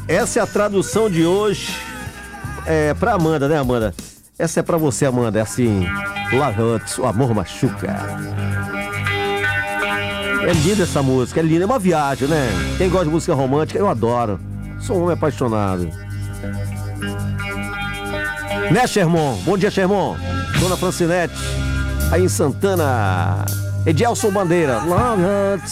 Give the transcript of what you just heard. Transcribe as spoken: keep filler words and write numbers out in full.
Essa é a tradução de hoje. É pra Amanda, né, Amanda? Essa é pra você, Amanda. É assim: Love Hurts, o amor machuca. É linda essa música, é linda. É uma viagem, né? Quem gosta de música romântica, eu adoro. Sou um homem apaixonado. Né, Sherman? Bom dia, Sherman. Dona Francinete, aí em Santana. Edielson Bandeira. Love Hurts.